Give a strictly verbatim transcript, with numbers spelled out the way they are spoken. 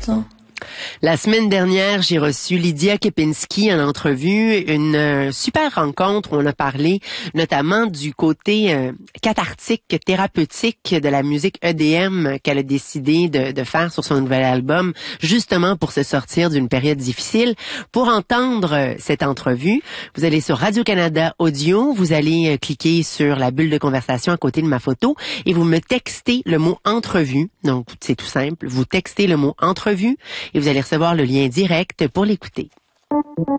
temps. La semaine dernière, j'ai reçu Lydia Kepinski en entrevue, une euh, super rencontre où on a parlé notamment du côté euh, cathartique, thérapeutique de la musique E D M qu'elle a décidé de, de faire sur son nouvel album, justement pour se sortir d'une période difficile. Pour entendre euh, cette entrevue, vous allez sur Radio-Canada Audio, vous allez euh, cliquer sur la bulle de conversation à côté de ma photo et vous me textez le mot entrevue. Donc, c'est tout simple. Vous textez le mot entrevue et vous allez recevoir le lien direct pour l'écouter.